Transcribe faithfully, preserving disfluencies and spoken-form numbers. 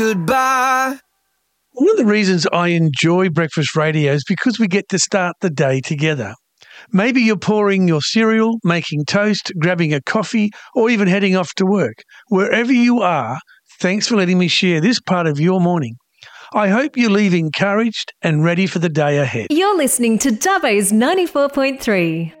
Goodbye. One of the reasons I enjoy breakfast radio is because we get to start the day together. Maybe you're pouring your cereal, making toast, grabbing a coffee, or even heading off to work. Wherever you are, thanks for letting me share this part of your morning. I hope you leave encouraged and ready for the day ahead. You're listening to Dubbo's ninety-four point three.